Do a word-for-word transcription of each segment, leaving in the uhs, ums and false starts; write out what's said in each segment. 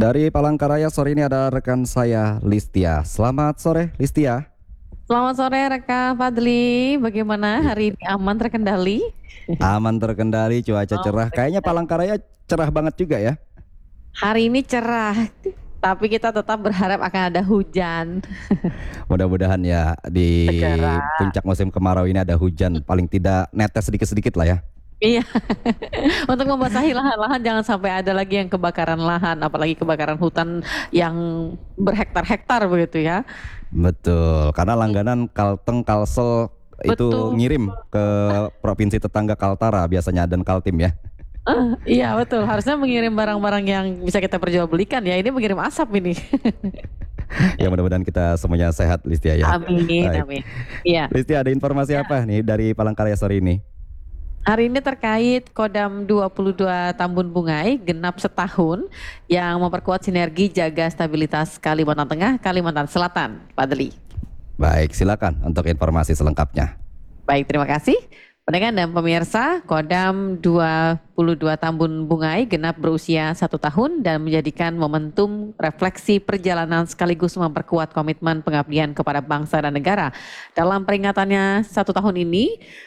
Dari Palangkaraya sore ini ada rekan saya Listia. Selamat sore Listia. Selamat sore rekan Fadli, bagaimana Iya. hari ini aman terkendali? Aman terkendali, cuaca Oh, cerah. Kayaknya Palangkaraya cerah banget juga ya. hari ini cerah, tapi kita tetap berharap akan ada hujan. Mudah-mudahan ya di Segera. puncak musim kemarau ini ada hujan. Paling tidak netes sedikit-sedikit lah ya. Iya, untuk membasahi lahan-lahan jangan sampai ada lagi yang kebakaran lahan, apalagi kebakaran hutan yang berhektar-hektar begitu ya. Betul, karena langganan Kalteng, Kalsel itu Betul. ngirim ke provinsi tetangga Kaltara biasanya dan Kaltim ya. Eh, iya betul, harusnya mengirim barang-barang yang bisa kita perjualbelikan ya, ini mengirim asap ini. Ya mudah-mudahan kita semuanya sehat Listia ya. Amin, Baik. amin. Iya. Listia, ada informasi Ya. apa nih dari Palangkaraya sore ini? Hari ini terkait Kodam dua puluh dua Tambun Bungai genap setahun yang memperkuat sinergi jaga stabilitas Kalimantan Tengah, Kalimantan Selatan. Pak Deli. Baik, silakan untuk informasi selengkapnya. Baik, terima kasih. Pendengar dan pemirsa, Kodam dua puluh dua Tambun Bungai genap berusia satu tahun dan menjadikan momentum refleksi perjalanan sekaligus memperkuat komitmen pengabdian kepada bangsa dan negara. Dalam peringatannya satu tahun ini,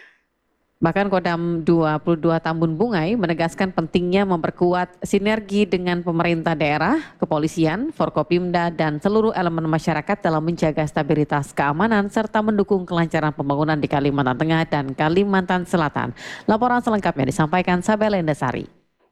bahkan Kodam dua puluh dua Tambun Bungai menegaskan pentingnya memperkuat sinergi dengan pemerintah daerah, kepolisian, Forkopimda, dan seluruh elemen masyarakat dalam menjaga stabilitas keamanan serta mendukung kelancaran pembangunan di Kalimantan Tengah dan Kalimantan Selatan. Laporan selengkapnya disampaikan Sabela Endasari.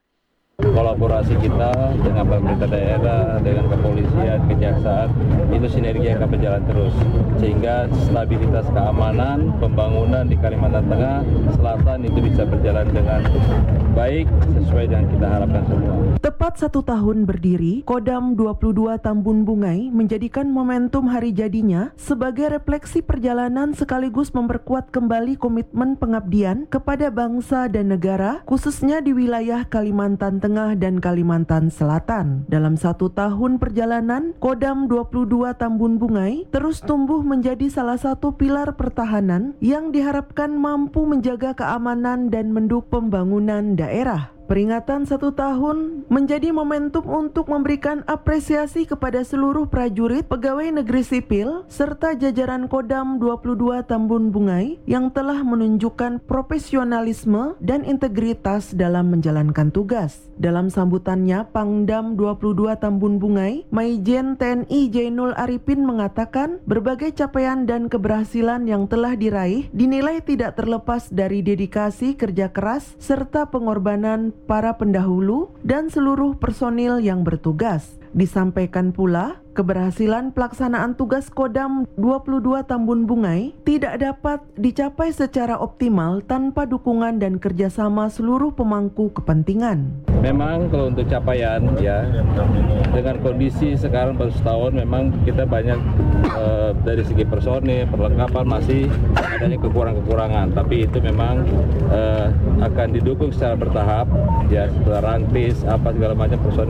Kolaborasi kita dengan pemerintah daerah, dengan kepolisian, kejaksaan, itu sinergi yang akan berjalan terus. Sehingga stabilitas keamanan, pembangunan di Kalimantan Tengah, Selatan itu bisa berjalan dengan baik sesuai dengan kita harapkan semua. Tepat satu tahun berdiri, Kodam dua puluh dua Tambun Bungai menjadikan momentum hari jadinya sebagai refleksi perjalanan sekaligus memperkuat kembali komitmen pengabdian kepada bangsa dan negara, khususnya di wilayah Kalimantan Tengah dan Kalimantan Selatan. Dalam satu tahun perjalanan, Kodam dua puluh dua Tambun Bungai terus tumbuh menjadi salah satu pilar pertahanan yang diharapkan mampu menjaga keamanan dan mendukung pembangunan daerah. Peringatan satu tahun menjadi momentum untuk memberikan apresiasi kepada seluruh prajurit, pegawai negeri sipil, serta jajaran Kodam dua puluh dua Tambun Bungai yang telah menunjukkan profesionalisme dan integritas dalam menjalankan tugas. Dalam sambutannya, Pangdam dua puluh dua Tambun Bungai, Maijen T N I Jainul Arifin mengatakan berbagai capaian dan keberhasilan yang telah diraih dinilai tidak terlepas dari dedikasi kerja keras serta pengorbanan para pendahulu dan seluruh personil yang bertugas. Disampaikan pula, keberhasilan pelaksanaan tugas Kodam dua puluh dua Tambun Bungai tidak dapat dicapai secara optimal tanpa dukungan dan kerjasama seluruh pemangku kepentingan. Memang kalau untuk capaian ya, dengan kondisi sekarang baru setahun memang kita banyak eh, dari segi personil, perlengkapan masih adanya kekurangan-kekurangan. Tapi itu memang eh, akan didukung secara bertahap ya, setelah rantis apa segala macam personil